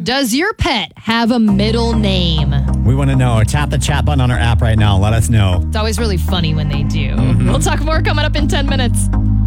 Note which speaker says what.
Speaker 1: Does your pet have a middle name?
Speaker 2: We want to know. Tap the chat button on our app right now. Let us know.
Speaker 1: It's always really funny when they do. We'll talk more coming up in 10 minutes.